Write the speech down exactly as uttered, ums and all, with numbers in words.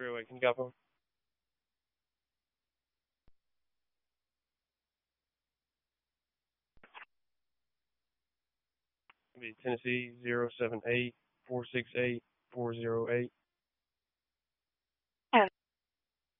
three oh eight. Can you copy him? It'll be Tennessee zero seven eight four six eight four zero